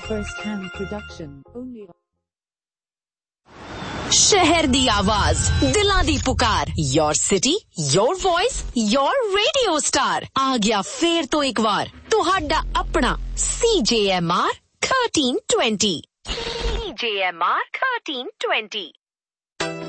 first-hand production only. शहर दी आवाज, दिलां दी पुकार, your city, your voice, your radio star, आ गया फेर तो एक बार, तुहाडा अपना CJMR 1320. CJMR 1320.